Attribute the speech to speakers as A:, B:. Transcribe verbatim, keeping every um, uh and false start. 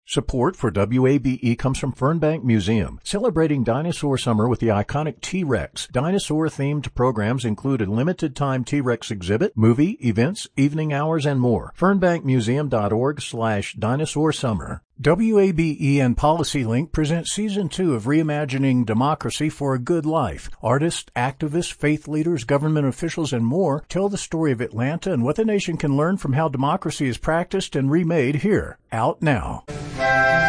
A: Support for W A B E comes from Fernbank Museum, celebrating Dinosaur Summer with the iconic T-Rex. Dinosaur-themed programs include a limited-time T-Rex exhibit, movie, events, evening hours, and more. fernbankmuseum.org slash dinosaur summer. W A B E and PolicyLink present Season two of Reimagining Democracy for a Good Life. Artists, activists, faith leaders, government officials, and more tell the story of Atlanta and what the nation can learn from how democracy is practiced and remade here. Out now.